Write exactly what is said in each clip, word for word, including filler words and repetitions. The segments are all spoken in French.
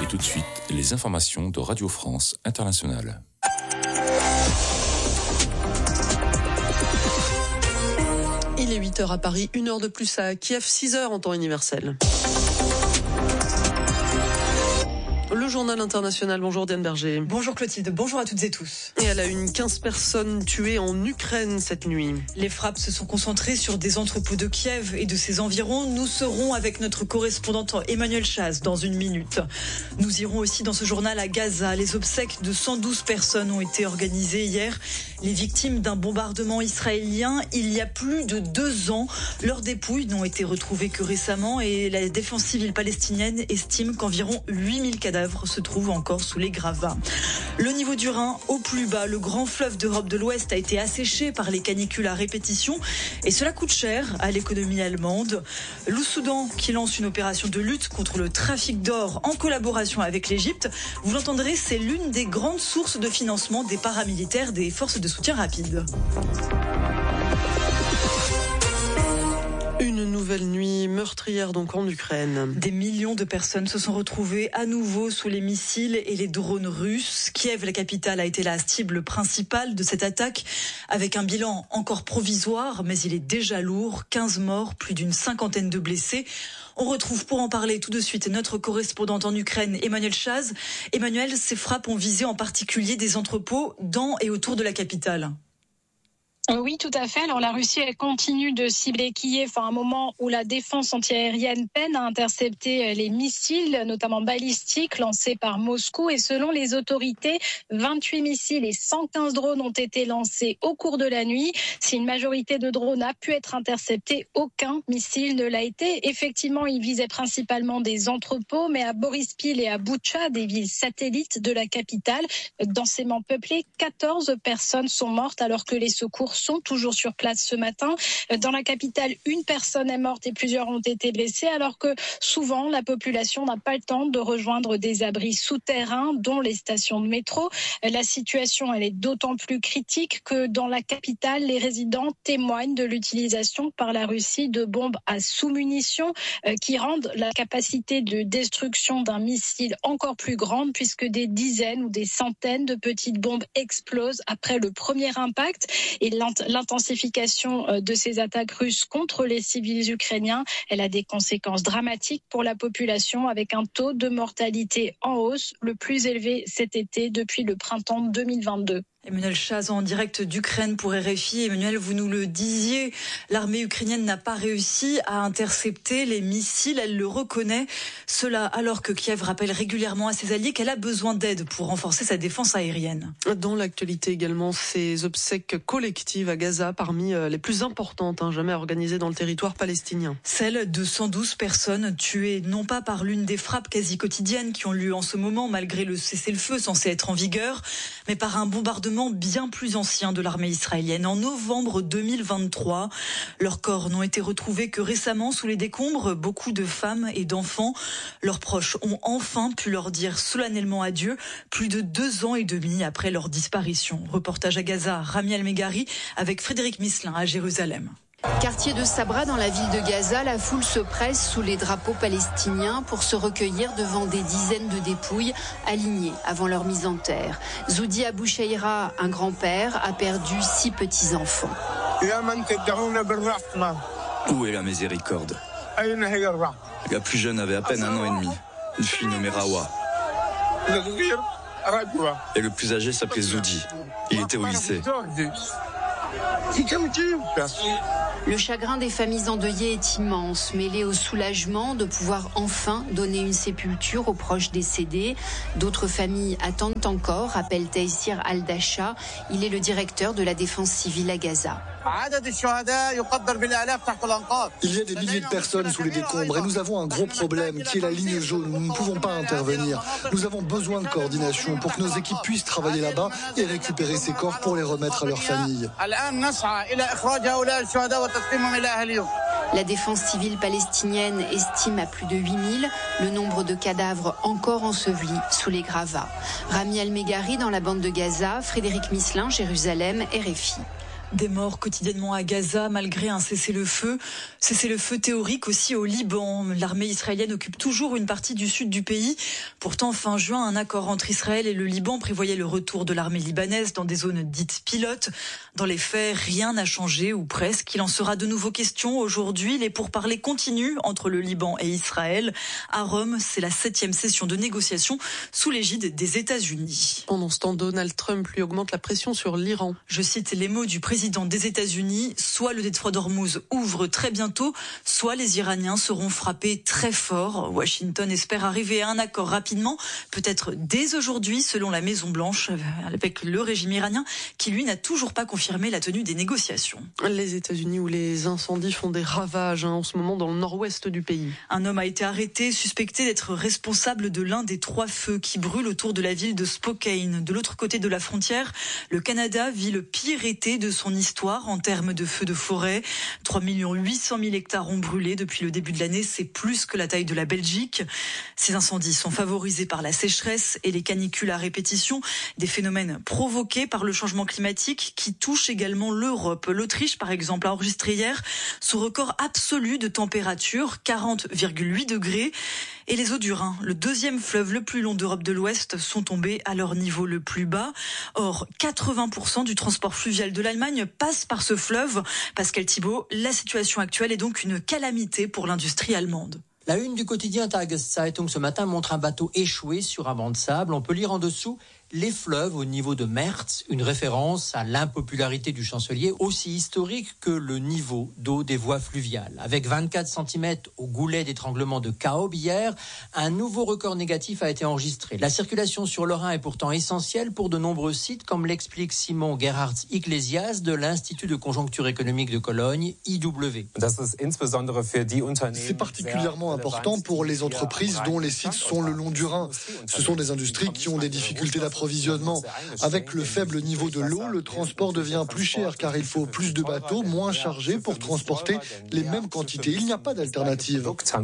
tout de suite les informations de Radio France Internationale. Il est huit heures à Paris, une heure de plus à Kiev, six heures en temps universel. Le journal international, bonjour Diane Berger. Bonjour Clotilde, bonjour à toutes et tous. Et elle a une quinze personnes tuées en Ukraine cette nuit. Les frappes se sont concentrées sur des entrepôts de Kiev et de ses environs. Nous serons avec notre correspondante Emmanuel Chaz dans une minute. Nous irons aussi dans ce journal à Gaza. Les obsèques de cent douze personnes ont été organisées hier. Les victimes d'un bombardement israélien il y a plus de deux ans. Leurs dépouilles n'ont été retrouvées que récemment et la défense civile palestinienne estime qu'environ huit mille cadavres se trouvent encore sous les gravats. Le niveau du Rhin au plus bas. Le grand fleuve d'Europe de l'Ouest a été asséché par les canicules à répétition et cela coûte cher à l'économie allemande. Le Soudan qui lance une opération de lutte contre le trafic d'or en collaboration avec l'Égypte. Vous l'entendrez, c'est l'une des grandes sources de financement des paramilitaires des forces de soutien rapide. Une nouvelle nuit meurtrière donc en Ukraine. Des millions de personnes se sont retrouvées à nouveau sous les missiles et les drones russes. Kiev, la capitale, a été la cible principale de cette attaque avec un bilan encore provisoire, mais il est déjà lourd. quinze morts, plus d'une cinquantaine de blessés. On retrouve pour en parler tout de suite notre correspondante en Ukraine, Emmanuel Chaz. Emmanuel, ces frappes ont visé en particulier des entrepôts dans et autour de la capitale. Oui, tout à fait. Alors la Russie, elle continue de cibler Kiev à un moment où la défense antiaérienne peine à intercepter les missiles, notamment balistiques, lancés par Moscou. Et selon les autorités, vingt-huit missiles et cent quinze drones ont été lancés au cours de la nuit. Si une majorité de drones a pu être interceptés, aucun missile ne l'a été. Effectivement, ils visaient principalement des entrepôts, mais à Borispil et à Boutcha, des villes satellites de la capitale, densément peuplées, quatorze personnes sont mortes alors que les secours sont toujours sur place ce matin. Dans la capitale, une personne est morte et plusieurs ont été blessés, alors que souvent, la population n'a pas le temps de rejoindre des abris souterrains, dont les stations de métro. La situation, elle est d'autant plus critique que dans la capitale, les résidents témoignent de l'utilisation par la Russie de bombes à sous-munitions qui rendent la capacité de destruction d'un missile encore plus grande, puisque des dizaines ou des centaines de petites bombes explosent après le premier impact. Et l'intensification de ces attaques russes contre les civils ukrainiens, elle a des conséquences dramatiques pour la population avec un taux de mortalité en hausse, le plus élevé cet été depuis le printemps deux mille vingt-deux. Emmanuel Chaz en direct d'Ukraine pour R F I. Emmanuel, vous nous le disiez, l'armée ukrainienne n'a pas réussi à intercepter les missiles. Elle le reconnaît. Cela alors que Kiev rappelle régulièrement à ses alliés qu'elle a besoin d'aide pour renforcer sa défense aérienne. Dans l'actualité également, ces obsèques collectives à Gaza, parmi les plus importantes hein, jamais organisées dans le territoire palestinien. Celle de cent douze personnes tuées, non pas par l'une des frappes quasi quotidiennes qui ont lieu en ce moment, malgré le cessez-le-feu censé être en vigueur, mais par un bombardement bien plus ancien de l'armée israélienne. En novembre deux mille vingt-trois, leurs corps n'ont été retrouvés que récemment sous les décombres. Beaucoup de femmes et d'enfants, leurs proches ont enfin pu leur dire solennellement adieu, plus de deux ans et demi après leur disparition. Reportage à Gaza, Rami El-Megari avec Frédéric Misselin à Jérusalem. Quartier de Sabra dans la ville de Gaza, la foule se presse sous les drapeaux palestiniens pour se recueillir devant des dizaines de dépouilles alignées avant leur mise en terre. Zoudi Abou Cheira, un grand-père, a perdu six petits-enfants. Où est la miséricorde? La plus jeune avait à peine un an et demi, une fille nommée Rawa. Et le plus âgé s'appelait Zoudi. Il était au lycée. Le chagrin des familles endeuillées est immense, mêlé au soulagement de pouvoir enfin donner une sépulture aux proches décédés. D'autres familles attendent encore, rappelle Taïsir Al-Dacha. Il est le directeur de la défense civile à Gaza. Il y a des milliers de personnes sous les décombres et nous avons un gros problème qui est la ligne jaune. Nous ne pouvons pas intervenir. Nous avons besoin de coordination pour que nos équipes puissent travailler là-bas et récupérer ces corps pour les remettre à leurs familles. La défense civile palestinienne estime à plus de huit mille le nombre de cadavres encore ensevelis sous les gravats. Rami El-Megari dans la bande de Gaza, Frédéric Misselin, Jérusalem, R F I. Des morts quotidiennement à Gaza malgré un cessez-le-feu. Cessez-le-feu théorique aussi au Liban. L'armée israélienne occupe toujours une partie du sud du pays. Pourtant, fin juin, un accord entre Israël et le Liban prévoyait le retour de l'armée libanaise dans des zones dites pilotes. Dans les faits, rien n'a changé, ou presque. Il en sera de nouveau question aujourd'hui. Les pourparlers continuent entre le Liban et Israël. À Rome, c'est la septième session de négociation sous l'égide des États-Unis. Pendant ce temps, Donald Trump lui augmente la pression sur l'Iran. Je cite les mots du président président des États-Unis, soit le détroit d'Ormuz ouvre très bientôt, soit les Iraniens seront frappés très fort. Washington espère arriver à un accord rapidement, peut-être dès aujourd'hui, selon la Maison-Blanche, avec le régime iranien qui, lui, n'a toujours pas confirmé la tenue des négociations. Les États-Unis où les incendies font des ravages hein, en ce moment dans le nord-ouest du pays. Un homme a été arrêté, suspecté d'être responsable de l'un des trois feux qui brûlent autour de la ville de Spokane. De l'autre côté de la frontière, le Canada vit le pire été de son histoire en termes de feux de forêt. trois millions huit cent mille hectares ont brûlé depuis le début de l'année. C'est plus que la taille de la Belgique. Ces incendies sont favorisés par la sécheresse et les canicules à répétition, des phénomènes provoqués par le changement climatique qui touchent également l'Europe. L'Autriche, par exemple, a enregistré hier son record absolu de température, quarante virgule huit degrés. Et les eaux du Rhin, le deuxième fleuve le plus long d'Europe de l'Ouest, sont tombées à leur niveau le plus bas. Or, quatre-vingts pour cent du transport fluvial de l'Allemagne passe par ce fleuve. Pascal Thibault, la situation actuelle est donc une calamité pour l'industrie allemande. La une du quotidien Tageszeitung ce matin montre un bateau échoué sur un banc de sable. On peut lire en dessous les fleuves au niveau de Merz, une référence à l'impopularité du chancelier, aussi historique que le niveau d'eau des voies fluviales. Avec vingt-quatre centimètres au goulet d'étranglement de Kaob hier, un nouveau record négatif a été enregistré. La circulation sur le Rhin est pourtant essentielle pour de nombreux sites, comme l'explique Simon Gerhards Iglesias de l'Institut de conjoncture économique de Cologne, I W. C'est particulièrement important pour les entreprises dont les sites sont le long du Rhin. Ce sont des industries qui ont des difficultés d'approvisionnement. Avec le faible niveau de l'eau, le transport devient plus cher car il faut plus de bateaux, moins chargés pour transporter les mêmes quantités. Il n'y a pas d'alternative.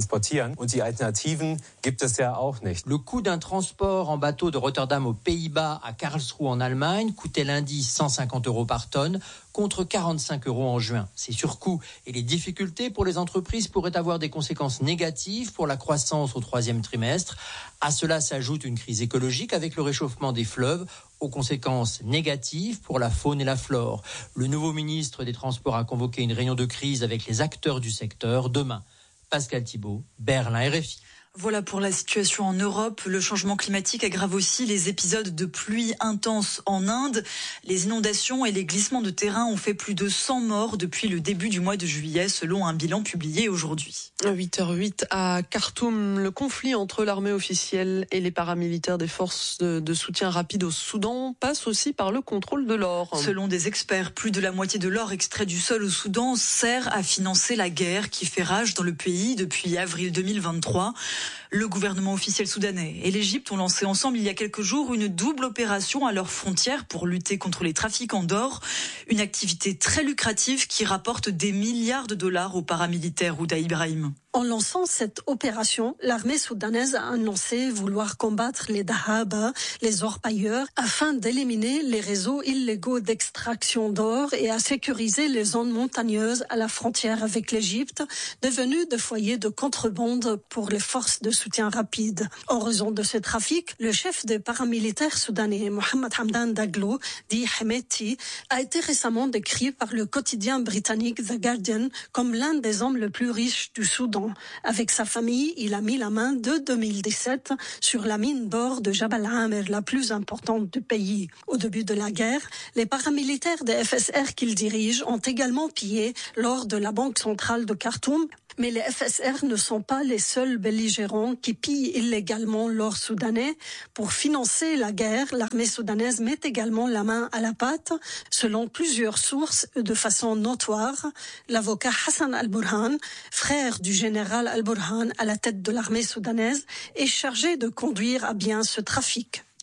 Le coût d'un transport en bateau de Rotterdam aux Pays-Bas à Karlsruhe en Allemagne coûtait lundi cent cinquante euros par tonne contre quarante-cinq euros en juin. Ces surcoûts et les difficultés pour les entreprises pourraient avoir des conséquences négatives pour la croissance au troisième trimestre. À cela s'ajoute une crise écologique avec le réchauffement des fleuves, aux conséquences négatives pour la faune et la flore. Le nouveau ministre des Transports a convoqué une réunion de crise avec les acteurs du secteur demain. Pascal Thibault, Berlin, R F I. Voilà pour la situation en Europe. Le changement climatique aggrave aussi les épisodes de pluie intense en Inde. Les inondations et les glissements de terrain ont fait plus de cent morts depuis le début du mois de juillet, selon un bilan publié aujourd'hui. À huit heures huit à Khartoum, le conflit entre l'armée officielle et les paramilitaires des forces de, de soutien rapide au Soudan passe aussi par le contrôle de l'or. Selon des experts, plus de la moitié de l'or extrait du sol au Soudan sert à financer la guerre qui fait rage dans le pays depuis avril deux mille vingt-trois. Le gouvernement officiel soudanais et l'Égypte ont lancé ensemble il y a quelques jours une double opération à leurs frontières pour lutter contre les trafiquants d'or. Une activité très lucrative qui rapporte des milliards de dollars aux paramilitaires. Ouda Ibrahim. En lançant cette opération, l'armée soudanaise a annoncé vouloir combattre les dahaba, les orpailleurs, afin d'éliminer les réseaux illégaux d'extraction d'or et à sécuriser les zones montagneuses à la frontière avec l'Égypte, devenues des foyers de contrebande pour les forces de soutien rapide. En raison de ce trafic, le chef des paramilitaires soudanais, Mohamed Hamdan Daglo, dit Hemeti, a été récemment décrit par le quotidien britannique The Guardian comme l'un des hommes les plus riches du Soudan. Avec sa famille, il a mis la main de deux mille dix-sept sur la mine d'or de Jabal Amer, la plus importante du pays. Au début de la guerre, les paramilitaires des F S R qu'il dirige ont également pillé l'or de la Banque centrale de Khartoum. Mais les F S R ne sont pas les seuls belligérants qui pillent illégalement l'or soudanais. Pour financer la guerre, l'armée soudanaise met également la main à la pâte. Selon plusieurs sources, de façon notoire, l'avocat Hassan al-Burhan, frère du général al-Burhan à la tête de l'armée soudanaise, est chargé de conduire à bien ce trafic.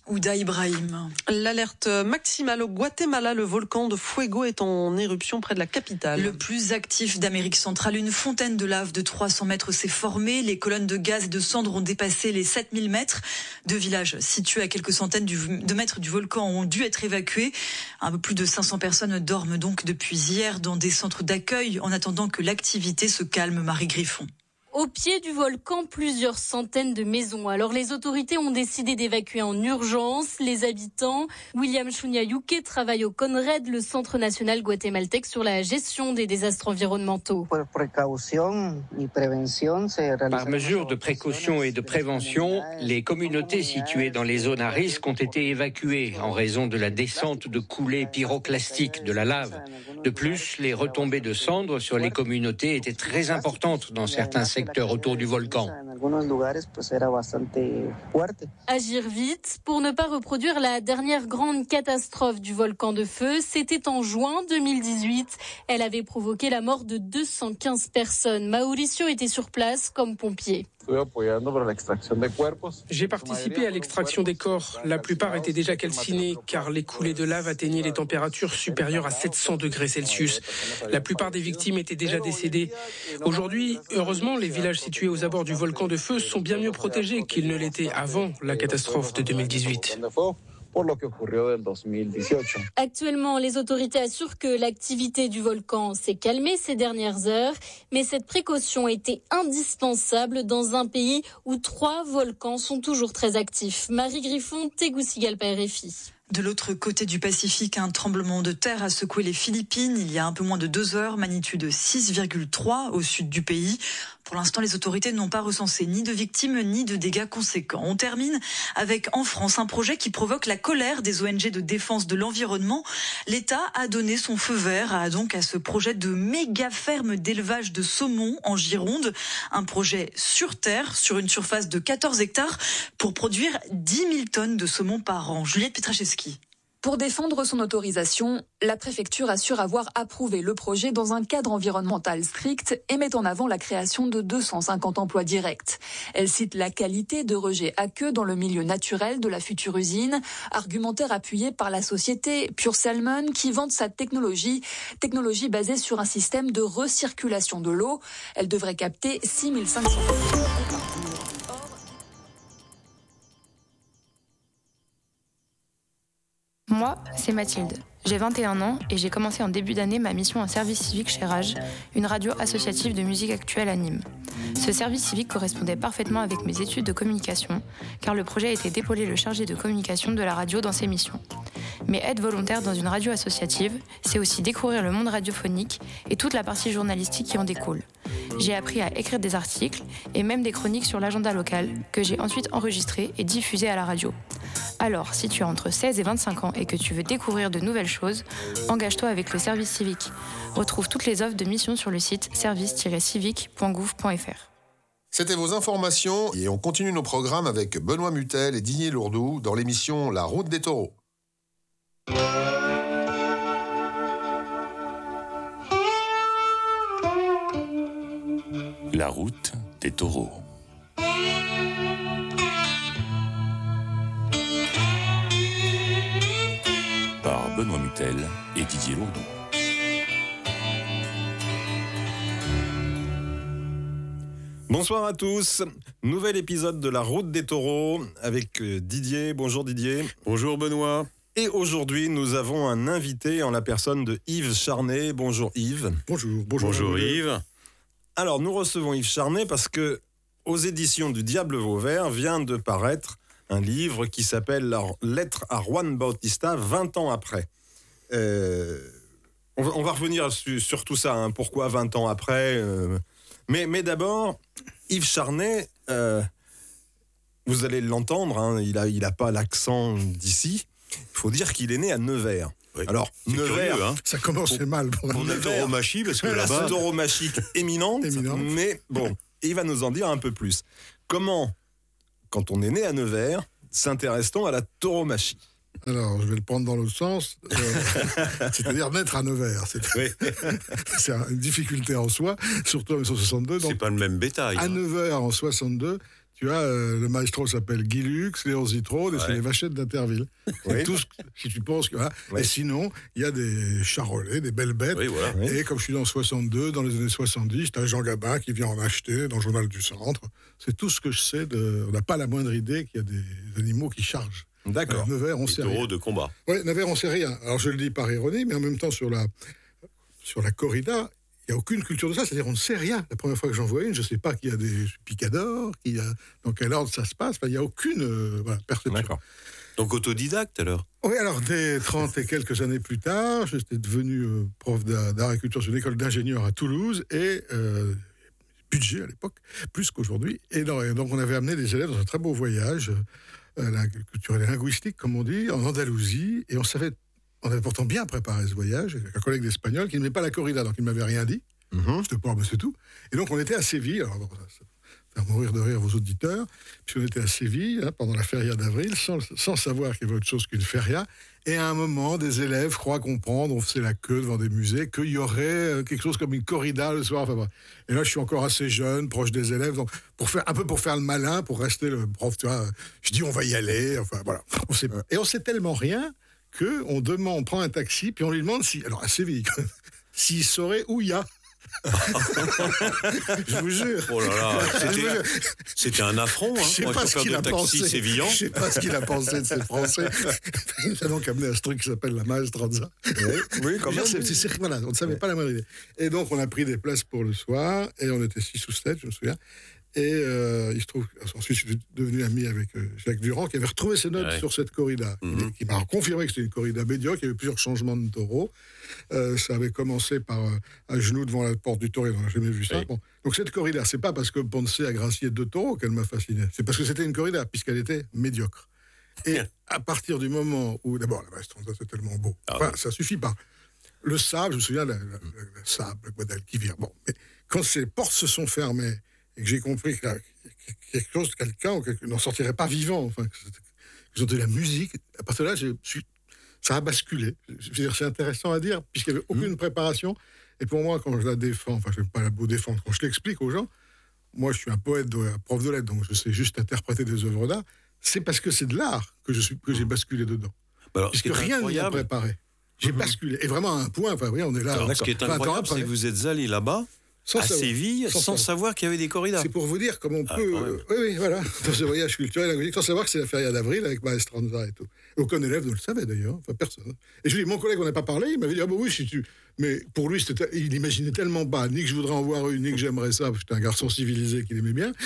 Ouda Ibrahim. L'alerte maximale au Guatemala, le volcan de Fuego est en éruption près de la capitale. Le plus actif d'Amérique centrale, une fontaine de lave de trois cents mètres s'est formée. Les colonnes de gaz et de cendres ont dépassé les sept mille mètres. Deux villages situés à quelques centaines de mètres du volcan ont dû être évacués. Un peu plus de cinq cents personnes dorment donc depuis hier dans des centres d'accueil en attendant que l'activité se calme. Marie Griffon. Au pied du volcan, plusieurs centaines de maisons. Alors les autorités ont décidé d'évacuer en urgence les habitants. William Chunyayuke travaille au CONRED, le Centre national guatémaltèque sur la gestion des désastres environnementaux. Par mesure de précaution et de prévention, les communautés situées dans les zones à risque ont été évacuées en raison de la descente de coulées pyroclastiques de la lave. De plus, les retombées de cendres sur les communautés étaient très importantes dans certains secteurs autour du volcan. Agir vite pour ne pas reproduire la dernière grande catastrophe du volcan de feu. C'était en juin deux mille dix-huit. Elle avait provoqué la mort de deux cent quinze personnes. Mauricio était sur place comme pompier. J'ai participé à l'extraction des corps. La plupart étaient déjà calcinés car les coulées de lave atteignaient les températures supérieures à sept cents degrés Celsius. La plupart des victimes étaient déjà décédées. Aujourd'hui, heureusement, les villages situés aux abords du volcan de feu sont bien mieux protégés qu'ils ne l'étaient avant la catastrophe de deux mille dix-huit. Actuellement, les autorités assurent que l'activité du volcan s'est calmée ces dernières heures, mais cette précaution était indispensable dans un pays où trois volcans sont toujours très actifs. Marie Griffon, Tegucigalpa, R F I. De l'autre côté du Pacifique, un tremblement de terre a secoué les Philippines il y a un peu moins de deux heures, magnitude six virgule trois au sud du pays. Pour l'instant, les autorités n'ont pas recensé ni de victimes ni de dégâts conséquents. On termine avec, en France, un projet qui provoque la colère des O N G de défense de l'environnement. L'État a donné son feu vert à, donc, à ce projet de méga ferme d'élevage de saumon en Gironde. Un projet sur terre, sur une surface de quatorze hectares, pour produire dix mille tonnes de saumon par an. Juliette Petraszewski. Pour défendre son autorisation, la préfecture assure avoir approuvé le projet dans un cadre environnemental strict et met en avant la création de deux cent cinquante emplois directs. Elle cite la qualité de rejet aqueux dans le milieu naturel de la future usine, argumentaire appuyé par la société Pure Salmon qui vante sa technologie, technologie basée sur un système de recirculation de l'eau. Elle devrait capter six mille cinq cents tonnes. Moi, c'est Mathilde. J'ai vingt et un ans et j'ai commencé en début d'année ma mission en service civique chez Rage, une radio associative de musique actuelle à Nîmes. Ce service civique correspondait parfaitement avec mes études de communication, car le projet était d'épauler le chargé de communication de la radio dans ses missions. Mais être volontaire dans une radio associative, c'est aussi découvrir le monde radiophonique et toute la partie journalistique qui en découle. J'ai appris à écrire des articles et même des chroniques sur l'agenda local, que j'ai ensuite enregistrées et diffusées à la radio. Alors, si tu as entre seize et vingt-cinq ans et que tu veux découvrir de nouvelles choses, engage-toi avec le service civique. Retrouve toutes les offres de mission sur le site service tiret civique point gouv point f r. C'était vos informations et on continue nos programmes avec Benoît Mutel et Didier Lourdoux dans l'émission La Route des Taureaux. La Route des Taureaux. Par Benoît Mutel et Didier Lourdoux. Bonsoir à tous, nouvel épisode de La Route des Taureaux avec Didier. Bonjour Didier. Bonjour Benoît. Et aujourd'hui, nous avons un invité en la personne de Yves Charnet. Bonjour Yves. Bonjour. Bonjour, bonjour Yves. Alors, nous recevons Yves Charnet parce que aux éditions du Diable Vauvert vient de paraître un livre qui s'appelle La Lettre à Juan Bautista, vingt ans après. Euh, on, va, on va revenir sur, sur tout ça, hein, pourquoi vingt ans après. Euh, mais, mais d'abord, Yves Charnet, euh, vous allez l'entendre, hein, il n'a il a pas l'accent d'ici. Il faut dire qu'il est né à Nevers. Oui. Alors, Nevers, curieux, hein. Ça commence mal. Pour on a tauromachie, parce que là-bas... La tauromachie éminente, éminente, mais bon, il va nous en dire un peu plus. Comment, quand on est né à Nevers, s'intéresse-t-on à la tauromachie ? Alors, je vais le prendre dans l'autre sens, euh, c'est-à-dire naître à Nevers. C'est, oui. c'est une difficulté en soi, surtout en mille neuf cent soixante-deux. Donc, c'est pas le même bétail. À hein. Nevers, en soixante-deux, tu vois, euh, le maestro s'appelle Guy Lux, Léon Zitrone, et ouais. c'est les vachettes d'Interville. Oui. Tout ce, si tu penses que. Voilà. Oui. Et sinon, il y a des charolais, des belles bêtes. Oui, voilà. Et oui. comme je suis dans soixante-deux, dans les années soixante-dix, tu as Jean Gabin qui vient en acheter dans le journal du Centre. C'est tout ce que je sais. De... On n'a pas la moindre idée qu'il y a des animaux qui chargent. D'accord. Euh, Nevers, on sait rien. de combat. Oui, Nevers, on sait rien. Alors je le dis par ironie, mais en même temps, sur la, sur la corrida, il n'y a aucune culture de ça, c'est-à-dire on ne sait rien. La première fois que j'en vois une, je ne sais pas qu'il y a des picadors, qu'il y a... dans quel ordre ça se passe, enfin, il n'y a aucune euh, voilà, perception. D'accord. Donc autodidacte alors ? Oui, alors dès trente et quelques années plus tard, j'étais devenu euh, prof d'art et culture sur une école d'ingénieurs à Toulouse, et euh, budget à l'époque, plus qu'aujourd'hui. Et donc, et donc on avait amené des élèves dans un très beau voyage, euh, culturel et linguistique, comme on dit, en Andalousie, et on savait... On avait pourtant bien préparé ce voyage, avec un collègue d'espagnol qui n'aimait pas la corrida, donc il ne m'avait rien dit. Mm-hmm. C'était pas, mais c'est tout. Et donc on était à Séville, alors bon, ça, ça fait mourir de rire vos auditeurs, puis on était à Séville, hein, pendant la feria d'avril, sans, sans savoir qu'il y avait autre chose qu'une feria, et à un moment, des élèves croient comprendre, on faisait la queue devant des musées, qu'il y aurait quelque chose comme une corrida le soir. Enfin, bon. Et là, je suis encore assez jeune, proche des élèves, donc pour faire, un peu pour faire le malin, pour rester le prof, tu vois, je dis on va y aller, enfin voilà. On sait, et on sait tellement rien qu'on demande, on prend un taxi, puis on lui demande si, alors à Séville, s'il saurait où il y a. Je vous jure. Oh là là, c'était, c'était un affront, hein, pour un chauffeur de taxi sévillan. Je ne sais pas ce qu'il a pensé de ces Français. Il nous a donc amené à ce truc qui s'appelle la Maestranza. Oui, oui, quand même. C'est, c'est, voilà, on ne savait ouais. pas la moindre idée. Et donc, on a pris des places pour le soir, et on était six ou sept, je me souviens. Et euh, il se trouve, ensuite, je suis devenu ami avec euh, Jacques Durand, qui avait retrouvé ses notes ouais. sur cette corrida, mm-hmm. qui m'a confirmé que c'était une corrida médiocre, il y avait plusieurs changements de taureaux. Euh, ça avait commencé par euh, à genoux devant la porte du taureau, on n'a jamais vu ça. Oui. Bon. Donc cette corrida, c'est pas parce que Ponce a gracié deux taureaux qu'elle m'a fasciné, c'est parce que c'était une corrida, puisqu'elle était médiocre. Et à partir du moment où, d'abord, la Maestranza, c'est tellement beau, ah, enfin, oui. ça suffit pas. Le sable, je me souviens, le sable, le Guadal qui vire. Bon, mais quand ces portes se sont fermées, et que j'ai compris que là, quelque chose, quelqu'un n'en sortirait pas vivant, enfin, que j'ai entendu la musique, à partir de là, je suis, ça a basculé. Je veux dire, c'est intéressant à dire, puisqu'il n'y avait aucune mmh. préparation. Et pour moi, quand je la défends, enfin, je n'aime pas la beau défendre, quand je l'explique aux gens, moi, je suis un poète, de, un prof de lettres, donc je sais juste interpréter des œuvres d'art, c'est parce que c'est de l'art que, je suis, que j'ai basculé dedans. Alors, puisque rien n'y a préparé. J'ai mmh. basculé. Et vraiment à un point, enfin, oui, on est là. Alors, ce qui est incroyable, c'est que vous êtes allé là-bas, Sans à savoir, Séville, sans, sans savoir. savoir qu'il y avait des corridas. C'est pour vous dire comment on ah, peut... Euh, oui, oui, voilà, dans ce voyage culturel, sans savoir que c'est la feria d'avril avec Maestranza et tout. Aucun élève ne le savait d'ailleurs, enfin personne. Et je lui dis, mon collègue, on n'a pas parlé, il m'avait dit, ah bah oui, si tu... Mais pour lui, c'était, il imaginait tellement pas, ni que je voudrais en voir une, ni que j'aimerais ça, parce que j'étais un garçon civilisé qu'il aimait bien,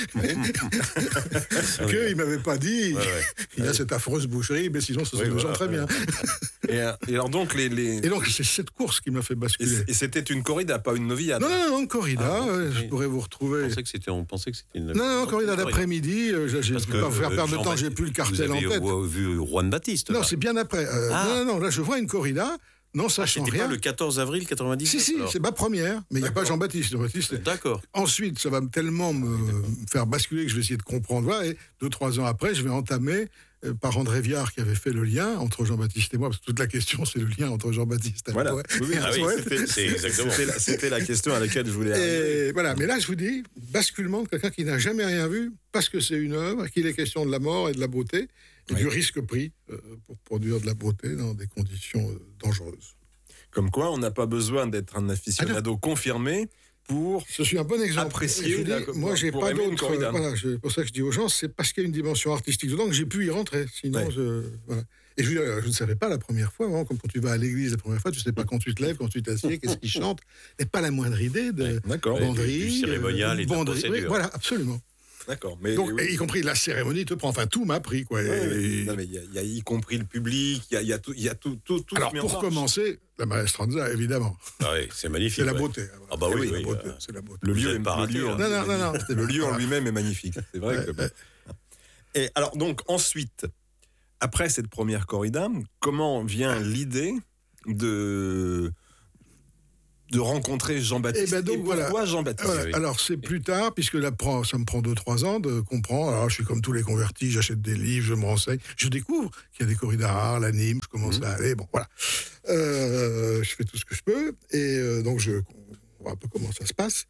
qu'il m'avait pas dit, ouais, ouais. il y a cette affreuse boucherie, mais sinon, ce sont oui, des voilà, gens très bien. Et, et alors donc, les, les... Et donc, c'est cette course qui m'a fait basculer. Et, et c'était une corrida, pas une novillade. Non, non, non, une corrida, ah, ouais, je pourrais vous retrouver. On pensait que c'était, on pensait que c'était une... Non, non, corrida d'après-midi, euh, j'ai, je ne peux pas vous faire perdre de temps, j'ai plus le cartel en tête. Vous avez vu Juan Baptiste là. Non, c'est bien après. Euh, ah. Non, non, là, je vois une corrida... Non, ça ah, change c'était rien. Pas le quatorze avril quatre-vingt-dix-neuf. Si, si, alors. C'est ma première, mais il n'y a pas Jean-Baptiste. Jean-Baptiste. D'accord. Ensuite, ça va tellement me faire basculer que je vais essayer de comprendre. Voilà, et deux, trois ans après, je vais entamer euh, par André Viard qui avait fait le lien entre Jean-Baptiste et moi, parce que toute la question, c'est le lien entre Jean-Baptiste et voilà. moi. Oui, oui, ah oui, c'était, c'est exactement. C'était, la, c'était la question à laquelle je voulais arriver. Et voilà, mais là, je vous dis, basculement de quelqu'un qui n'a jamais rien vu, parce que c'est une œuvre, qu'il est question de la mort et de la beauté, et oui. du risque pris euh, pour produire de la beauté dans des conditions euh, dangereuses. Comme quoi, on n'a pas besoin d'être un aficionado ah confirmé pour je suis un bon exemple. Apprécier. Dis, la, moi, j'ai pas d'autre. Euh, voilà, c'est pour ça que je dis aux gens, c'est parce qu'il y a une dimension artistique dedans que j'ai pu y rentrer. Sinon, ouais. je, voilà. Et je, je ne savais pas la première fois, vraiment, comme quand tu vas à l'église la première fois, tu ne sais pas quand tu te lèves, quand tu t'assieds, qu'est-ce qu'ils chantent. Et pas la moindre idée de ouais, d'accord. banderie, du, du cérémonial euh, et de banderie, la procédure. Oui, voilà, absolument. D'accord, mais donc, oui. et y compris la cérémonie te prend, enfin tout m'a pris quoi. Ouais, et... Non mais il y, y a y compris le public, il y a, y a tout, il y a tout, tout, tout. Alors pour commencer, la Maestranza évidemment. Ah oui, c'est magnifique. C'est la ouais. beauté. Ah bah oui, oui, oui, la beauté, euh... c'est la beauté. Le lieu, est, le lieu, hein. non, non, non, non, le lieu en lui-même est magnifique. C'est vrai. Ouais, que... ouais. Et alors donc ensuite, après cette première corrida, comment vient l'idée de de rencontrer Jean-Baptiste. Et, ben donc, et pourquoi voilà. Jean-Baptiste voilà. Oui. Alors c'est plus tard, puisque là, ça me prend deux trois ans de comprendre. Alors je suis comme tous les convertis, j'achète des livres, je me renseigne, je découvre qu'il y a des corridas rares, l'anime, je commence mmh. à aller, bon voilà. Euh, je fais tout ce que je peux, et euh, donc je on voit un peu comment ça se passe.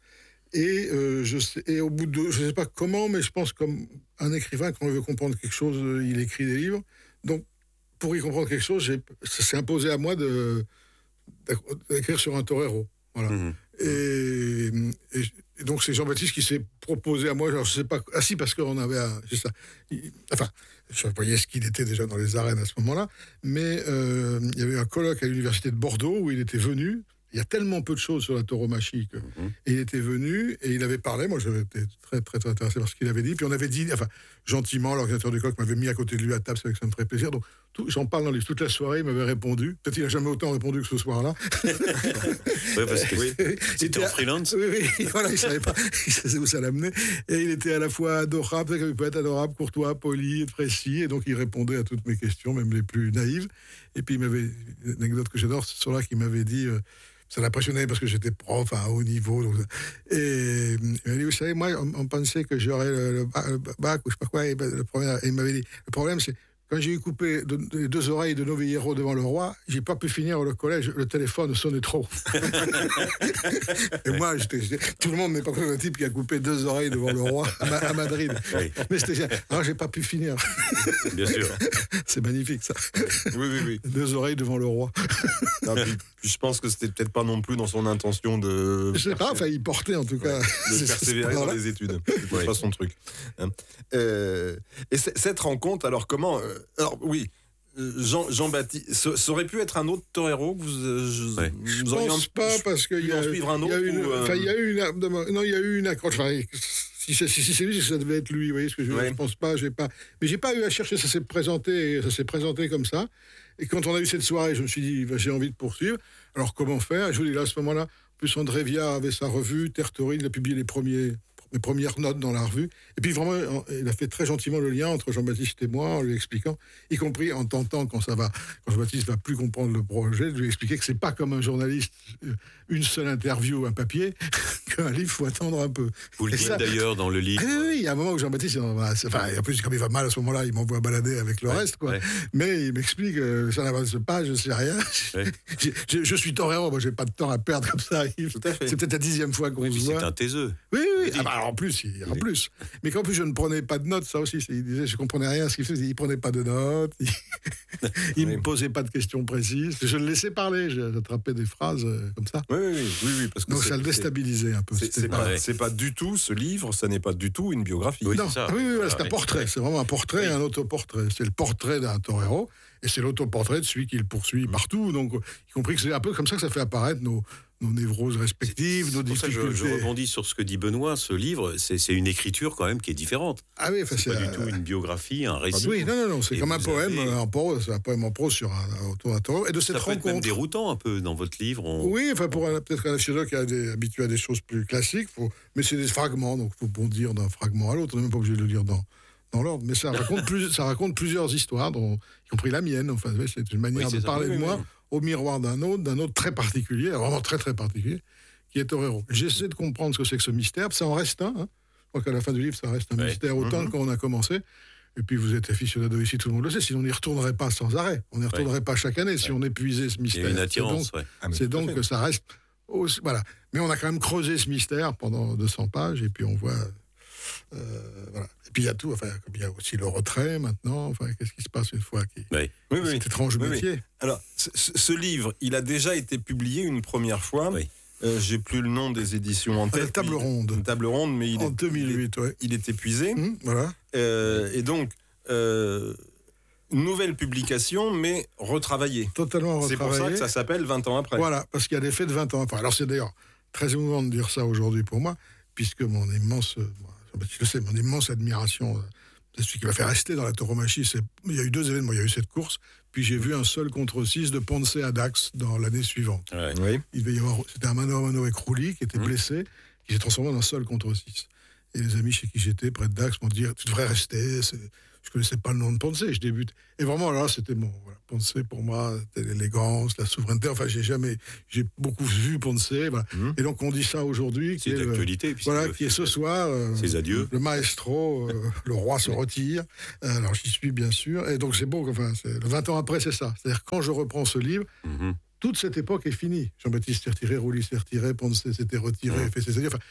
Et, euh, je sais, et au bout de, je ne sais pas comment, mais je pense comme un écrivain, quand il veut comprendre quelque chose, il écrit des livres. Donc, pour y comprendre quelque chose, j'ai, ça s'est imposé à moi de, d'écrire sur un torero. Voilà. Mmh. Et, et, et donc, c'est Jean-Baptiste qui s'est proposé à moi. Alors, je sais pas. Ah, si, parce qu'on avait. Un, c'est ça. Il, enfin, je voyais ce qu'il était déjà dans les arènes à ce moment-là. Mais euh, il y avait un colloque à l'université de Bordeaux où il était venu. Il y a tellement peu de choses sur la tauromachie que... Mmh. Et il était venu et il avait parlé. Moi, j'avais été très, très, très intéressé par ce qu'il avait dit. Puis on avait dit, enfin, gentiment, l'organisateur du colloque m'avait mis à côté de lui à table, c'est que ça me ferait plaisir. Donc, tout, j'en parle dans les livre. Toute la soirée, il m'avait répondu. Peut-être qu'il n'a jamais autant répondu que ce soir-là. Oui, parce que oui, c'était en freelance. Oui, oui, voilà, il ne savait pas il savait où ça l'amenait. Et il était à la fois adorable, il peut être adorable, courtois, poli, précis. Et donc, il répondait à toutes mes questions, même les plus naïves. Et puis, il m'avait, une anecdote que j'adore, c'est sur là qu'il m'avait dit... Euh, ça l'impressionnait parce que j'étais prof à haut niveau. Donc, et il m'a dit, vous savez, moi, on, on pensait que j'aurais le, le, le bac ou je sais pas quoi. Et, ben, le problème, et il m'avait dit, le problème, c'est quand j'ai eu coupé de, de, les deux oreilles de Novillero devant le roi, j'ai pas pu finir le collège, le téléphone sonnait trop. Et moi, j'étais, j'étais, tout le monde n'est pas comme un type qui a coupé deux oreilles devant le roi à, à Madrid. Oui. Mais c'était, alors j'ai pas pu finir. Bien sûr. C'est magnifique ça. Oui, oui, oui. Deux oreilles devant le roi. Non, puis, puis je pense que c'était peut-être pas non plus dans son intention de. Je sais pas, enfin, il portait en tout cas. Ouais, de persévérer dans les études. C'était ouais. pas son truc. Euh, et cette rencontre, alors comment euh, alors oui, Jean, Jean-Baptiste, ça, ça aurait pu être un autre torero que vous, euh, je, ouais. je vous pense en, pas parce qu'il y a, suivre un autre. Il y a une, ou, euh... enfin, il y a eu une, non, il y a eu une accroche. Enfin, si, si, si c'est lui, ça devait être lui. Vous voyez ce que je, ouais. je pense pas, j'ai pas. Mais j'ai pas eu à chercher. Ça s'est présenté, ça s'est présenté comme ça. Et quand on a eu cette soirée, je me suis dit, bah, j'ai envie de poursuivre. Alors comment faire? Je vous dis là, à ce moment-là, en plus André Via avait sa revue Terre Taurine, il a publié les premiers. mes premières notes dans la revue. Et puis vraiment, il a fait très gentiment le lien entre Jean-Baptiste et moi, en lui expliquant, y compris en tentant, quand ça va, quand Jean-Baptiste va plus comprendre le projet, de lui expliquer que c'est pas comme un journaliste, une seule interview, un papier, qu'un livre, faut attendre un peu. Vous le dites d'ailleurs dans le livre. Ah oui, il y a un moment où Jean-Baptiste, il en va, enfin, en plus, comme il va mal à ce moment-là, il m'envoie balader avec le ouais, reste, quoi. Ouais. Mais il m'explique, euh, ça n'avance pas, je sais rien. Ouais. je, je, je suis torero, moi, j'ai pas de temps à perdre comme ça. C'est peut-être la dixième fois qu'on oui, se voit. C'est un taiseux. Oui, oui. Ah bah, alors, en plus, il, en plus. Mais qu'en plus, je ne prenais pas de notes, ça aussi. Il disait, je comprenais rien à ce qu'il faisait. Il prenait pas de notes. Il, il me posait pas de questions précises. Je le laissais parler. J'attrapais des phrases euh, comme ça. Oui, oui, oui, oui parce que donc ça le déstabilisait un peu. C'est, c'est, pas, ouais. c'est pas du tout ce livre. Ça n'est pas du tout une biographie. Oui, non, c'est ça. Oui, oui, voilà, c'est un portrait. C'est vraiment un portrait, oui. un autoportrait. C'est le portrait d'un torero. Et c'est l'autoportrait de celui qui le poursuit partout. Donc, y compris que c'est un peu comme ça que ça fait apparaître nos. nos névroses respectives, nos difficultés. Je, je rebondis sur ce que dit Benoît, ce livre, c'est, c'est une écriture quand même qui est différente. Ah oui, c'est, c'est pas euh... du tout une biographie, un récit. Ah oui, non, non, non, c'est et comme un poème, avez... en prose, c'est un poème en prose sur un autour d'un taureau. Et de cette ça rencontre. Ça peut être même déroutant un peu dans votre livre. On... Oui, enfin pour un, peut-être un philosophe qui est habitué à des choses plus classiques, faut... mais c'est des fragments, donc il faut bondir d'un fragment à l'autre. On n'est même pas obligé de le lire dans. Dans l'ordre, mais ça raconte, plus, ça raconte plusieurs histoires, dont, y compris la mienne. Enfin, c'est une manière oui, de parler ça, oui, de moi oui, oui. au miroir d'un autre, d'un autre très particulier, vraiment très très particulier, qui est torero. J'essaie de comprendre ce que c'est que ce mystère, ça en reste un. Hein. Je crois qu'à la fin du livre, ça reste un oui. mystère autant mm-hmm. qu'on a commencé. Et puis vous êtes aficionado ici, tout le monde le sait, sinon on n'y retournerait pas sans arrêt. On n'y retournerait oui. pas chaque année si oui. on épuisait ce mystère. Il y a une attirance, c'est donc, ouais. ah, c'est donc que ça reste... Aussi, voilà. Mais on a quand même creusé ce mystère pendant deux cents pages, et puis on voit... Euh, voilà. Et puis il y a tout, enfin, il y a aussi le retrait maintenant, enfin, qu'est-ce qui se passe une fois qu'il oui. oui, oui. cet étrange oui, métier. Oui. Alors, ce, ce livre, il a déjà été publié une première fois. Oui. Euh, j'ai plus le nom des éditions en tête. La table ronde. Une table ronde, mais il en est, deux mille huit, il est, ouais. il est épuisé. Mmh, voilà. Euh, et donc, euh, nouvelle publication, mais retravaillée. Totalement retravaillée. C'est pour ça que ça s'appelle vingt ans après. Voilà, parce qu'il y a des faits de vingt ans après. Alors c'est d'ailleurs très émouvant de dire ça aujourd'hui pour moi, puisque mon immense, je le sais, mon immense admiration, c'est celui qui m'a fait rester dans la tauromachie. C'est, il y a eu deux événements, il y a eu cette course, puis j'ai vu un seul contre six de Ponce à Dax dans l'année suivante. Ouais. Oui. Il devait y avoir, c'était un mano à mano avec Rouli qui était mmh. blessé, qui s'est transformé en un seul contre six. Et les amis chez qui j'étais, près de Dax, m'ont dit « Tu devrais rester, c'est... » Je ne connaissais pas le nom de Ponce, je débute. Et vraiment, là, c'était bon. Voilà. Ponce, pour moi, c'était l'élégance, la souveraineté. Enfin, j'ai jamais... J'ai beaucoup vu Ponce, voilà. Mmh. Et donc, on dit ça aujourd'hui. C'est d'actualité. Le, voilà, qui est ce soir... Euh, Ses adieux. Le maestro, euh, le roi se retire. Euh, alors, j'y suis, bien sûr. Et donc, c'est beau. Enfin, c'est, vingt ans après, c'est ça. C'est-à-dire, quand je reprends ce livre... Mmh. Toute cette époque est finie. Jean-Baptiste s'est retiré, Rouli s'est retiré, Ponce s'était retiré, mmh. fait ses adieux. Enfin,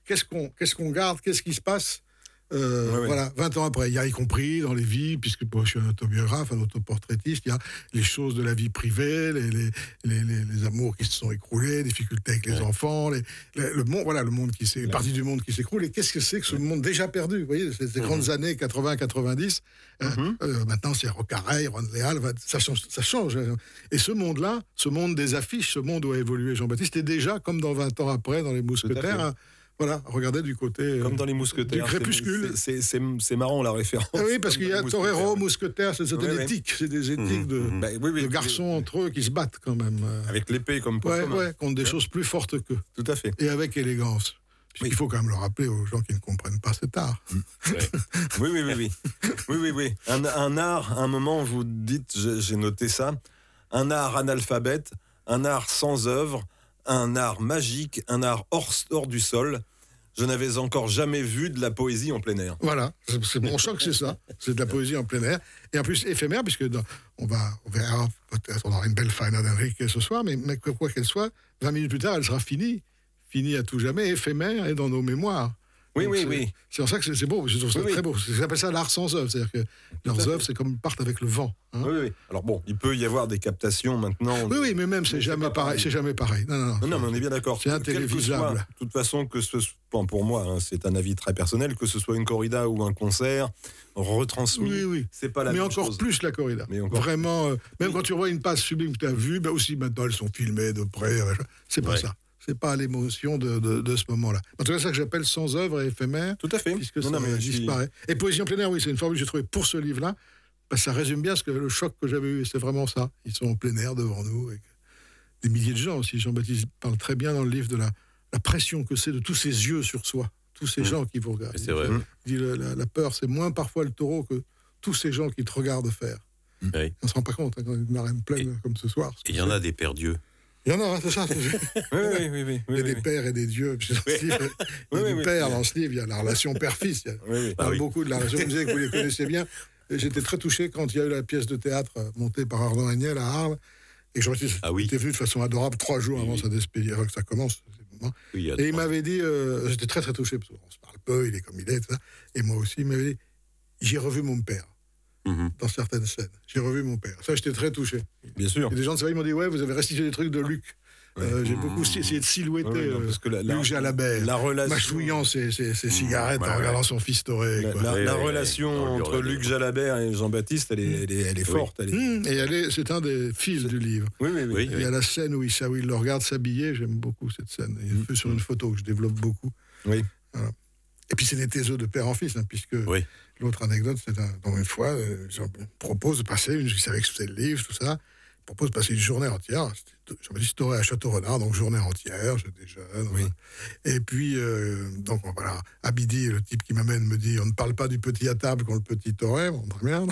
qu'est-ce qu'on, qu'est-ce qu'on garde, qu'est-ce qui se passe Euh, ouais, ouais. Voilà, vingt ans après, il y a y compris dans les vies, puisque bon, je suis un autobiographe, un autoportraitiste, il y a les choses de la vie privée, les, les, les, les, les amours qui se sont écroulés, les difficultés avec les ouais. enfants, les, les, le monde, voilà, le monde qui s'est, une partie du monde qui s'écroule. Et qu'est-ce que c'est que ce ouais. monde déjà perdu? Vous voyez, ces, ces mmh. grandes années quatre-vingts quatre-vingt-dix, mmh. euh, euh, maintenant c'est Rocaray, Ron Léal, ça change, ça change. Et ce monde-là, ce monde des affiches, ce monde où a évolué Jean-Baptiste, est déjà, comme dans vingt ans après, dans Les Mousquetaires. Voilà, regardez du côté comme dans les Mousquetaires, du crépuscule. C'est, c'est, c'est, c'est marrant la référence. Ah oui, parce qu'il y a Torero, Mousquetaires, c'est, c'est oui, des éthiques, c'est des éthiques mmh, de, mmh. Bah, oui, oui, de garçons oui. entre eux qui se battent quand même. Avec l'épée comme pour ouais, ouais, contre des ouais. choses plus fortes qu'eux. Tout à fait. Et avec élégance. Oui. Il faut quand même le rappeler aux gens qui ne comprennent pas cet art. Ouais. oui, oui, oui, oui, oui, oui, oui. Un, un art, à un moment, vous dites, j'ai, j'ai noté ça, un art analphabète, un art sans œuvre, un art magique, un art hors, hors du sol. Je n'avais encore jamais vu de la poésie en plein air. Voilà, c'est, c'est mon choc, c'est ça. C'est de la poésie en plein air. Et en plus éphémère, puisque dans, on, va, on verra, peut-être on aura une belle faina d'Enrique ce soir, mais, mais quoi qu'elle soit, vingt minutes plus tard, elle sera finie. Finie à tout jamais, éphémère et dans nos mémoires. Oui, donc oui, c'est, oui. C'est pour ça que c'est, c'est beau, je trouve ça oui, très beau. J'appelle ça l'art sans œuvre, c'est-à-dire que leurs œuvres, c'est comme ils partent avec le vent. Hein. Oui, oui. Alors bon, il peut y avoir des captations maintenant. Oui, oui, mais même c'est, c'est jamais pareil. pareil. C'est jamais pareil. Non, non, non. Non, non mais on est bien d'accord. C'est intélévisable. De toute façon, que ce soit, pour moi, hein, c'est un avis très personnel, que ce soit une corrida ou un concert retransmis, oui, oui. c'est pas la mais même encore chose. Plus la corrida. Mais encore Vraiment, euh, même oui. quand tu vois une passe sublime que tu as vue, ben aussi maintenant elles sont filmées de près. C'est pas ouais. ça. C'est pas l'émotion de, de, de ce moment-là. En tout cas, c'est ça que j'appelle sans œuvre et éphémère. Tout à fait. Puisque non, ça non, mais disparaît. Suis... Et poésie en plein air, oui, c'est une formule que j'ai trouvée pour ce livre-là. Parce que ça résume bien ce que, le choc que j'avais eu. C'est vraiment ça. Ils sont en plein air devant nous. Avec des milliers de gens aussi. Jean-Baptiste parle très bien dans le livre de la, la pression que c'est de tous ces yeux sur soi. Tous ces mmh. gens qui vous regardent. C'est vrai. Il dit, la, la peur, c'est moins parfois le taureau que tous ces gens qui te regardent faire. Oui. On ne se rend pas compte hein, quand une marraine pleine et, comme ce soir. Et il y en a des pères dieux. Il y en a, c'est ça. oui, oui, oui, oui, il y a oui, des oui. pères et des dieux. Puis dans ce livre, il y a oui, du oui, père oui. dans ce livre, il y a la relation père-fils. Il y a, oui, oui. il y a Ah, beaucoup oui. de la relation. Vous me disiez que vous les connaissez bien. Et j'étais très touché quand il y a eu la pièce de théâtre montée par Arnaud Agnel à Arles. Et Jean-Baptiste ah, oui. était venu de façon adorable trois jours avant, oui, sa despédi- avant que ça commence. Oui, et il m'avait dit, euh, j'étais très très touché, parce qu'on se parle peu, il est comme il est, tout ça. Et moi aussi, il m'avait dit, j'ai revu mon père. Mmh. Dans certaines scènes. J'ai revu mon père. Ça, j'étais très touché. Bien sûr. Et des gens de Savoie, ils m'ont dit, ouais, vous avez restitué des trucs de Luc. Euh, j'ai beaucoup essayé de silhouetter oui, non, parce que la, la, Luc Jalabert, la relation... mâchouillant ses, ses, ses cigarettes ouais, en regardant ouais. son fils doré. La, quoi. la, ouais, la ouais, relation ouais, entre Luc Jalabert et Jean-Baptiste, elle est, elle est, elle est forte. Elle est... Mmh, et elle est, c'est un des fils du livre. Oui, oui, oui. Il y a la scène où il, où il le regarde s'habiller, j'aime beaucoup cette scène. Il est mmh. sur une photo que je développe beaucoup. Oui. Voilà. Et puis c'est des taiseux de père en fils, hein, puisque oui. l'autre anecdote, c'est un, donc une fois, euh, je propose de passer, une, je savais que c'était le livre, tout ça, je propose de passer une journée entière. Jean-Baptiste Doré à Château-Renard, donc journée entière, j'étais jeune. Oui. Et puis, euh, donc voilà, Abidi, le type qui m'amène, me dit, on ne parle pas du petit à table quand le petit Doré, bon, très bien.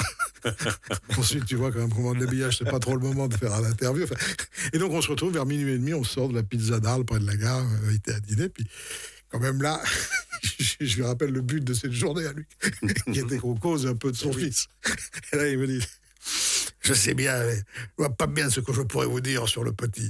Ensuite, tu vois, quand même, au moment de l'habillage, c'est pas trop le moment de faire l'interview. Enfin, et donc, on se retrouve vers minuit et demi, on sort de la pizza d'Arles, près de la gare, on était à dîner, puis quand même là, je lui rappelle le but de cette journée à lui, qui était qu'on cause un peu de son oui. fils. Et là, il me dit, je sais bien, je vois pas bien ce que je pourrais vous dire sur le petit.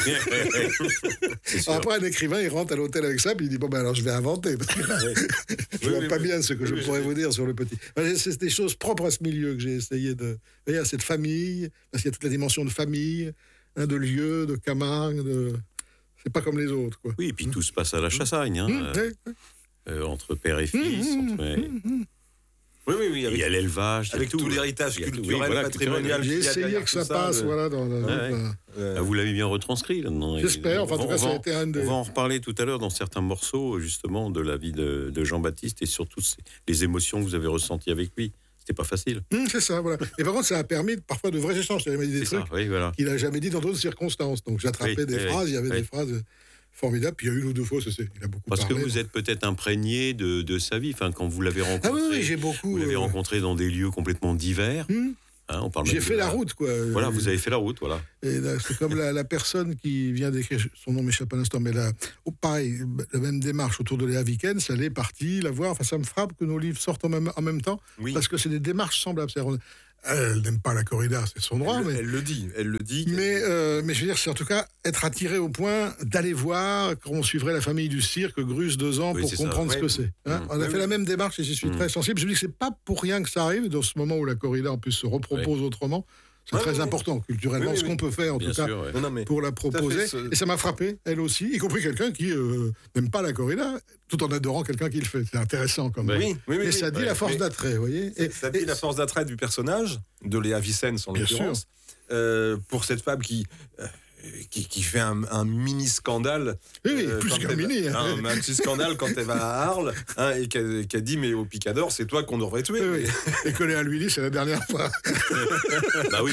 Après, un écrivain, il rentre à l'hôtel avec ça, puis il dit, bon, ben alors je vais inventer, parce que là, oui. je oui, vois oui, pas oui. bien ce que oui, je oui, pourrais oui. vous dire sur le petit. C'est des choses propres à ce milieu que j'ai essayé de... Vous voyez, à cette famille, parce qu'il y a toute la dimension de famille, hein, de lieu, de Camargue, de... C'est pas comme les autres, quoi. Oui, et puis tout se passe à la Chassagne, hein, mmh, euh, oui. euh, entre père et fils, mmh, entre... Mmh. Oui, oui, oui. Avec, il y a l'élevage, avec tout, tout l'héritage culturel, oui, voilà, patrimonial. J'ai essayé que ça passe, le... voilà. Dans, dans, ouais, dans... Euh... Vous l'avez bien retranscrit là-dedans. J'espère. Enfin, en tout cas, ça a été un des... On va en reparler tout à l'heure dans certains morceaux, justement, de la vie de, de Jean-Baptiste et surtout les émotions que vous avez ressenties avec lui. C'était pas facile. Mmh, c'est ça, voilà. Et par contre, ça a permis parfois de vrais échanges. Il avait dit des c'est trucs ça, oui, voilà. qu'il n'a jamais dit dans d'autres circonstances. Donc, j'attrapais oui, des oui, phrases. Il y avait oui. des phrases formidables. Puis il y a une ou deux fois, ça, c'est, il a beaucoup Parce parlé. Parce que vous donc... êtes peut-être imprégné de, de sa vie. Enfin, quand vous l'avez rencontré. Ah oui, oui, j'ai beaucoup. Vous l'avez euh... rencontré dans des lieux complètement divers. Mmh. Hein, on parle j'ai fait la, la route, quoi. Voilà, vous avez fait la route, voilà. Et là, c'est comme la, la personne qui vient d'écrire, son nom m'échappe à l'instant, mais là, oh, pareil, la même démarche autour de Léa Vikens, elle est partie la voir. Enfin, ça me frappe que nos livres sortent en même, en même temps, oui. parce que c'est des démarches semblables. C'est-à-dire, Elle n'aime pas la corrida, c'est son droit. Elle, mais... elle le dit, elle le dit. Mais, euh, mais je veux dire, c'est en tout cas être attiré au point d'aller voir comment on suivrait la famille du cirque Grus deux ans oui, pour comprendre ça. ce ouais. que c'est. Hein mmh. On a oui, fait oui. la même démarche et j'y suis mmh. très sensible. Je me dis que c'est pas pour rien que ça arrive dans ce moment où la corrida en plus se repropose oui. autrement. C'est ouais, très ouais, important culturellement oui, oui, ce qu'on peut faire en Bien tout sûr, cas ouais. non, non, pour la proposer. Ce... Et ça m'a frappé, elle aussi, y compris quelqu'un qui euh, n'aime pas la corrida, tout en adorant quelqu'un qui le fait. C'est intéressant quand même. Oui, oui, oui, et ça dit oui, la force oui. d'attrait, vous voyez. Et, ça dit et... la force d'attrait du personnage de Léa Vicens en l'occurrence euh, pour cette femme qui. Euh, Qui, qui fait un, un mini scandale. Oui, oui euh, plus qu'un mini. Va, hein. Un, un petit scandale quand elle va à Arles hein, et qui a, qui a dit mais au Picador c'est toi qu'on devrait tuer. Oui, oui. Et que Léa lui dit c'est la dernière fois. Bah oui.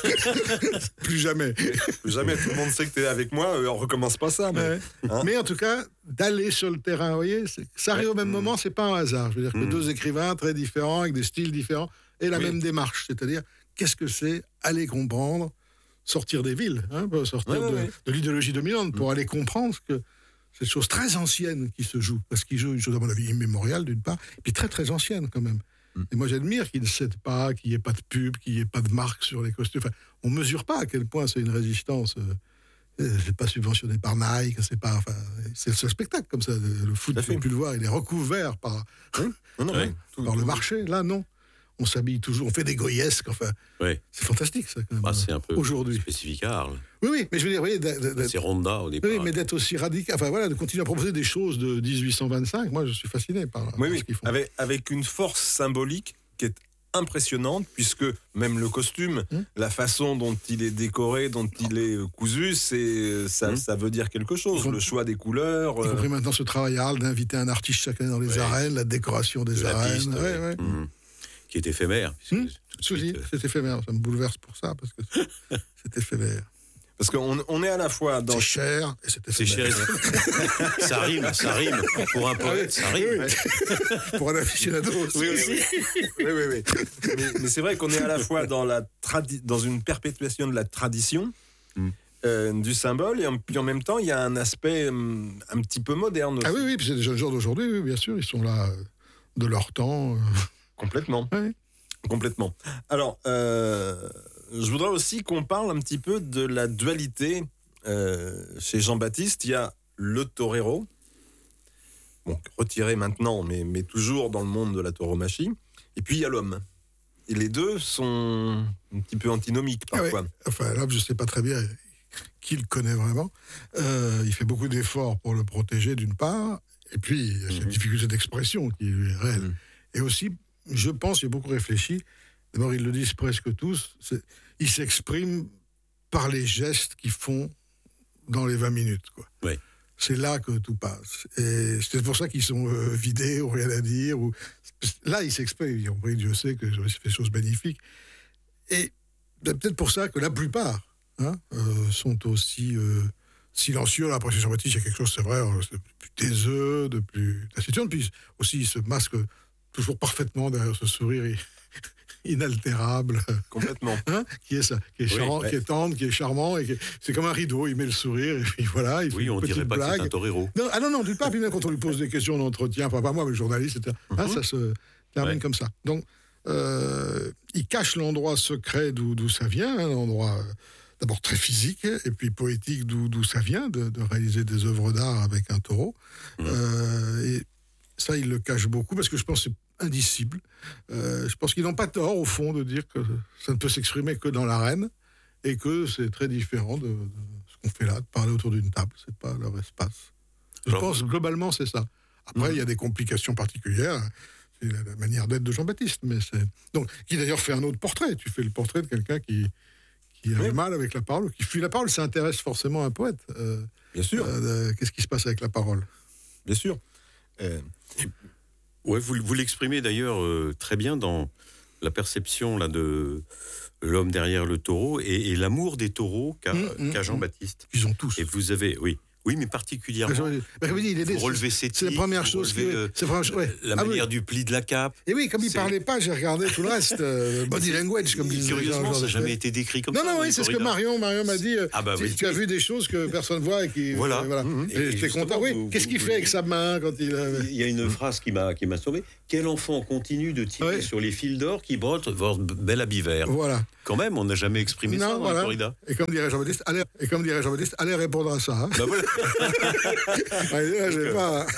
Plus jamais. Plus jamais. Tout le monde sait que t'es avec moi. On recommence pas ça. Mais, ouais. hein. mais en tout cas d'aller sur le terrain, vous voyez, c'est, ça arrive ouais. au même mmh. moment, c'est pas un hasard. Je veux dire que mmh. deux écrivains très différents avec des styles différents et la oui. même démarche, c'est-à-dire qu'est-ce que c'est aller comprendre. Sortir des villes, hein, sortir ouais, de, ouais. de l'idéologie dominante pour mmh. aller comprendre que c'est une chose très ancienne qui se joue, parce qu'il joue une chose à mon avis immémoriale d'une part, et puis très très ancienne quand même. Mmh. Et moi j'admire qu'il ne cède pas, qu'il n'y ait pas de pub, qu'il n'y ait pas de marque sur les costumes. Enfin, on ne mesure pas à quel point c'est une résistance. Euh, c'est pas subventionné par Nike, c'est pas, enfin, c'est le seul spectacle comme ça. Le foot, il ne faut plus le voir, il est recouvert par, hein, non, non, ouais, tout, par tout, le marché. Là, non. On s'habille toujours, on fait des goyesques, enfin, oui. c'est fantastique ça quand même. Bah, c'est un peu aujourd'hui spécifique à Arles. Oui, oui, mais je veux dire, oui, c'est Ronda au départ. Oui, mais d'être aussi radical, enfin voilà, de continuer à proposer des choses de dix-huit cent vingt-cinq. Moi, je suis fasciné par, oui, par oui. ce qu'ils font. Avec, avec une force symbolique qui est impressionnante, puisque même le costume, hum? la façon dont il est décoré, dont il est cousu, c'est ça, hum? ça veut dire quelque chose. Le choix des couleurs. Y compris euh... maintenant ce travail à Arles d'inviter un artiste chaque année dans les ouais. arènes, la décoration des de arènes. Piste, ouais, ouais. Mmh. Qui est éphémère. Mmh. Suite, c'est éphémère, ça me bouleverse pour ça, parce que c'est, c'est éphémère. Parce qu'on on est à la fois dans... C'est cher et c'est éphémère. C'est cher. Ça rime, ça rime. Pour un poète, ça rime. Oui, oui. Pour un aficionado aussi. Oui, oui, oui. oui, oui, oui. Mais, mais c'est vrai qu'on est à la fois dans, la tradi- dans une perpétuation de la tradition, mmh. euh, du symbole, et en, puis en même temps, il y a un aspect um, un petit peu moderne aussi. Ah oui, oui, puis c'est des jeunes gens d'aujourd'hui, oui, bien sûr, ils sont là euh, de leur temps... Euh... Complètement. Oui. Complètement. Alors, euh, je voudrais aussi qu'on parle un petit peu de la dualité euh, chez Jean-Baptiste. Il y a le torero, bon, retiré maintenant, mais, mais toujours dans le monde de la tauromachie. Et puis il y a l'homme. Et les deux sont un petit peu antinomiques parfois. Ah oui. Enfin, l'homme, je ne sais pas très bien qui le connaît vraiment. Euh, il fait beaucoup d'efforts pour le protéger, d'une part. Et puis, il y a cette mmh. difficulté d'expression qui est réelle. Mmh. Et aussi... Je pense, j'ai beaucoup réfléchi. D'abord, ils le disent presque tous. C'est, ils s'expriment par les gestes qu'ils font dans les vingt minutes. Quoi. Oui. C'est là que tout passe. Et c'est pour ça qu'ils sont euh, vidés ou rien à dire. Ou... Là, ils s'expriment. Ils ont pris, Dieu sait que j'ai fait des choses magnifiques. Et c'est peut-être pour ça que la plupart hein, euh, sont aussi euh, silencieux. Là, après, chez Jean-Baptiste, il y a quelque chose, c'est vrai, de plus taiseux, de plus taciturne. Puis aussi, il se masque toujours parfaitement derrière ce sourire inaltérable. Complètement. Hein, qui est ça, qui est charmant, oui, ouais. qui est tendre, qui est charmant. Et qui est... C'est comme un rideau, il met le sourire et puis voilà. Il oui, fait on une dirait pas blague. que c'est un torero. Non, ah non, non, du pas. Puis même quand on lui pose des questions d'entretien, enfin pas moi, mais le journaliste, et cetera. Mm-hmm. Hein, ça se termine ouais. comme ça. Donc, euh, il cache l'endroit secret d'où, d'où ça vient, un endroit euh, d'abord très physique et puis poétique d'où, d'où ça vient, de, de réaliser des œuvres d'art avec un taureau. Mm-hmm. Euh, et ça, il le cache beaucoup parce que je pense que c'est indicible. Euh, je pense qu'ils n'ont pas tort, au fond, de dire que ça ne peut s'exprimer que dans l'arène et que c'est très différent de, de ce qu'on fait là, de parler autour d'une table. C'est pas leur espace. Je Alors, pense, globalement, c'est ça. Après, il mmh. y a des complications particulières. C'est la, la manière d'être de Jean-Baptiste. Mais c'est... Donc, qui d'ailleurs fait un autre portrait. Tu fais le portrait de quelqu'un qui, qui a oui. du mal avec la parole, qui fuit la parole. Ça intéresse forcément un poète. Euh, Bien sûr. Euh, de, qu'est-ce qui se passe avec la parole ? Bien sûr. Euh, ouais, vous, vous l'exprimez d'ailleurs euh, très bien dans la perception là, de l'homme derrière le taureau et, et l'amour des taureaux qu'a, mmh, qu'a Jean-Baptiste. Ils ont tous. Et vous avez, oui, Oui, mais particulièrement. Mais comme il dit, il est faut relever ses tics, c'est la première chose. Qui, le, c'est la, ouais. la ah, manière oui. du pli de la cape. Et oui, comme il c'est... parlait pas, j'ai regardé tout le reste. Euh, body language, comme disait. Curieusement, ça n'a jamais été décrit comme non, ça. Non, non, oui, c'est ce que Marion, Marion m'a dit. Ah bah tu, oui. tu as vu des choses que personne voit et qui. Voilà. Et, voilà. Mmh. Et, et j'étais content. Oui. Vous, Qu'est-ce qu'il vous, fait avec sa main quand il. Il y a une phrase qui m'a qui m'a sauvé. Quel enfant continue de tirer ouais. sur les fils d'or qui brodent votre bel habit vert. Voilà. Quand même, on n'a jamais exprimé non, ça dans voilà. la corrida. Et comme dirait Jean-Baptiste, allez, et comme dirait Jean-Baptiste, allez répondre à ça. Hein. Bah voilà. Allez, là, j'ai pas.